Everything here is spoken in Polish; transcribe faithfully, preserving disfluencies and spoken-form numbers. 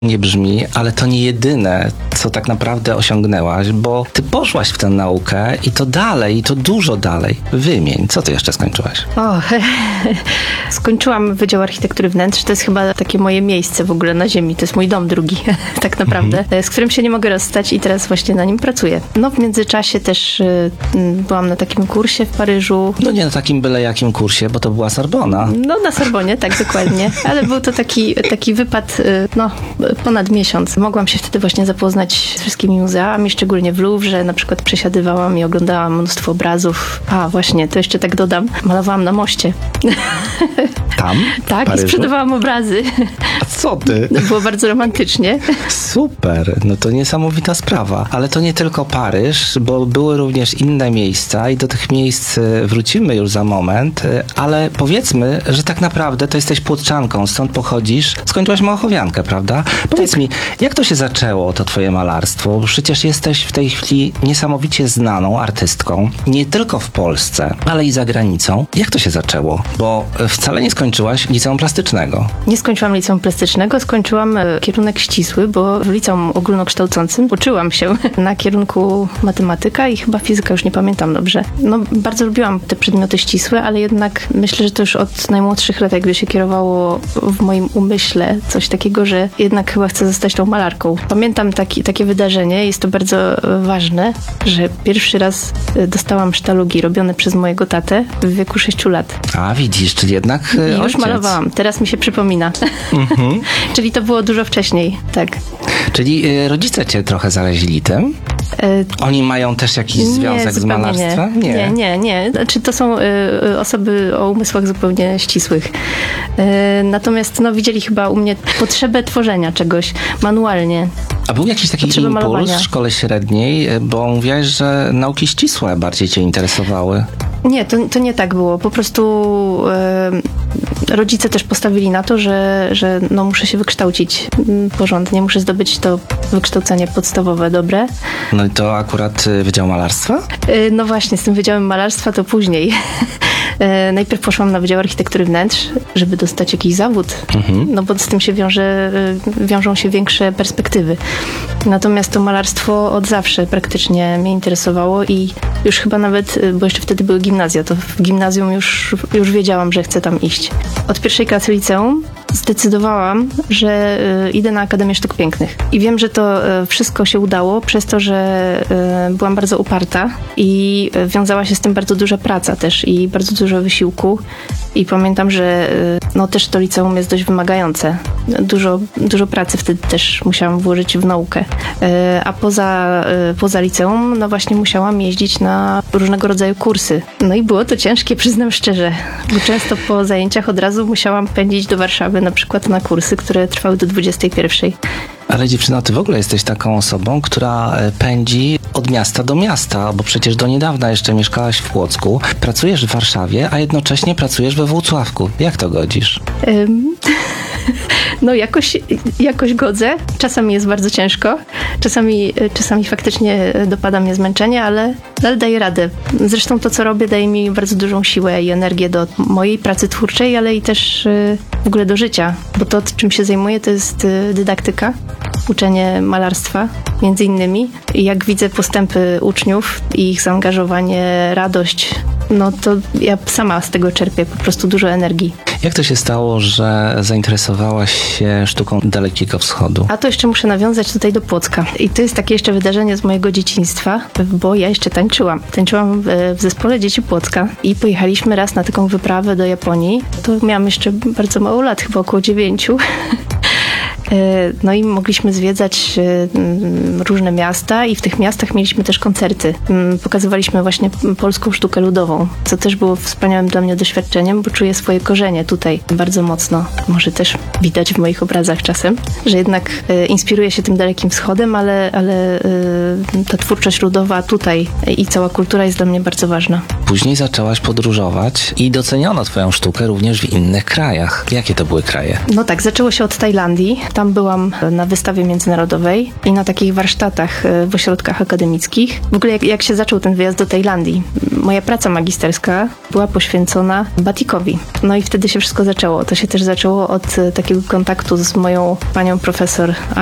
nie brzmi, ale to nie jedyne, co tak naprawdę osiągnęłaś, bo ty poszłaś w tę naukę i to dalej, i to dużo dalej. Wymień, co ty jeszcze skończyłaś? O, skończyłam Wydział Architektury Wnętrz. To jest chyba takie moje miejsce w ogóle na ziemi. To jest mój dom drugi, tak naprawdę, mhm. z którym się nie mogę rozstać i teraz właśnie na nim pracuję. No w międzyczasie też y, byłam na takim kursie w Paryżu. No nie na takim byle jakim kursie, bo to była Sorbona. No na Sorbonie, tak, dokładnie. Ale był to taki, taki wypad, y, no ponad miesiąc. Mogłam się wtedy właśnie zapoznać z wszystkimi muzeami, szczególnie w Louvre. Na przykład przesiadywałam i oglądałam mnóstwo obrazów. A właśnie, to jeszcze tak dodam, malowałam na moście. Tam? Tak, i sprzedawałam obrazy. A co ty? Było bardzo romantycznie. Super, no to niesamowita sprawa. Ale to nie tylko Paryż, bo były również inne miejsca i do tych miejsc wrócimy już za moment, ale powiedzmy, że tak naprawdę to jesteś Płotczanką, stąd pochodzisz, skończyłaś Małachowiankę, prawda? Powiedz mi, jak to się zaczęło, to twoje malarstwo? Bo przecież jesteś w tej chwili niesamowicie znaną artystką, nie tylko w Polsce, ale i za granicą. Jak to się zaczęło? Bo wcale nie skończyłaś liceum plastycznego. Nie skończyłam liceum plastycznego, skończyłam kierunek ścisły, bo w liceum ogólnokształcącym uczyłam się na kierunku matematyka i chyba fizyka, już nie pamiętam dobrze. No, bardzo lubiłam te przedmioty ścisłe, ale jednak myślę, że to już od najmłodszych lat jakby się kierowało w moim umyśle coś takiego, że jednak chyba chcę zostać tą malarką. Pamiętam taki, takie wydarzenie, jest to bardzo ważne, że pierwszy raz dostałam sztalugi robione przez mojego tatę w wieku sześciu lat. A widzisz, czyli jednak I już ojciec. malowałam, teraz mi się przypomina. Mhm. Czyli to było dużo wcześniej, tak. Czyli y, rodzice cię trochę zarazili tym? Y, Oni mają też jakiś nie, związek z malarstwem? Nie, nie, nie. nie. Znaczy to są y, osoby o umysłach zupełnie ścisłych. Y, natomiast no, widzieli chyba u mnie potrzebę tworzenia czegoś manualnie. A był jakiś taki Potrzebę impuls malowania. w szkole średniej, bo mówiłaś, że nauki ścisłe bardziej cię interesowały. Nie, to, to nie tak było. Po prostu e, rodzice też postawili na to, że, że no, muszę się wykształcić porządnie, muszę zdobyć to wykształcenie podstawowe dobre. No i to akurat Wydział Malarstwa? E, no właśnie, z tym Wydziałem Malarstwa to później. E, najpierw poszłam na Wydział Architektury Wnętrz, żeby dostać jakiś zawód, mhm. no bo z tym się wiąże, wiążą się większe perspektywy. Natomiast to malarstwo od zawsze praktycznie mnie interesowało i już chyba nawet, bo jeszcze wtedy były gimnazja, to w gimnazjum już, już wiedziałam, że chcę tam iść. Od pierwszej klasy liceum zdecydowałam, że y, idę na Akademię Sztuk Pięknych. I wiem, że to y, wszystko się udało przez to, że y, byłam bardzo uparta i y, wiązała się z tym bardzo duża praca też i bardzo dużo wysiłku. I pamiętam, że y, no też to liceum jest dość wymagające. Dużo, dużo pracy wtedy też musiałam włożyć w naukę. Y, a poza, y, poza liceum, no właśnie musiałam jeździć na różnego rodzaju kursy. No i było to ciężkie, przyznam szczerze, bo często po zajęciach od razu musiałam pędzić do Warszawy na przykład na kursy, które trwały do dwudziestej pierwszej. Ale dziewczyno, ty w ogóle jesteś taką osobą, która pędzi od miasta do miasta, bo przecież do niedawna jeszcze mieszkałaś w Płocku, pracujesz w Warszawie, a jednocześnie pracujesz we Włocławku. Jak to godzisz? Um. No jakoś, jakoś godzę. Czasami jest bardzo ciężko. Czasami, czasami faktycznie dopada mnie zmęczenie, ale, ale daję radę. Zresztą to, co robię, daje mi bardzo dużą siłę i energię do mojej pracy twórczej, ale i też w ogóle do życia. Bo to, czym się zajmuję, to jest dydaktyka, uczenie malarstwa między innymi. I jak widzę postępy uczniów i ich zaangażowanie, radość, no to ja sama z tego czerpię po prostu dużo energii. Jak to się stało, że zainteresowałaś się sztuką Dalekiego Wschodu? A to jeszcze muszę nawiązać tutaj do Płocka. I to jest takie jeszcze wydarzenie z mojego dzieciństwa, bo ja jeszcze tańczyłam. Tańczyłam w, w zespole Dzieci Płocka i pojechaliśmy raz na taką wyprawę do Japonii. To miałam jeszcze bardzo mało lat, chyba około dziewięciu. No i mogliśmy zwiedzać różne miasta i w tych miastach mieliśmy też koncerty. Pokazywaliśmy właśnie polską sztukę ludową, co też było wspaniałym dla mnie doświadczeniem, bo czuję swoje korzenie tutaj bardzo mocno. Może też widać w moich obrazach czasem, że jednak inspiruję się tym Dalekim Wschodem, ale, ale ta twórczość ludowa tutaj i cała kultura jest dla mnie bardzo ważna. Później zaczęłaś podróżować i doceniono twoją sztukę również w innych krajach. Jakie to były kraje? No tak, zaczęło się od Tajlandii. Tam tam byłam na wystawie międzynarodowej i na takich warsztatach w ośrodkach akademickich. W ogóle jak, jak się zaczął ten wyjazd do Tajlandii, moja praca magisterska była poświęcona batikowi. No i wtedy się wszystko zaczęło. To się też zaczęło od takiego kontaktu z moją panią profesor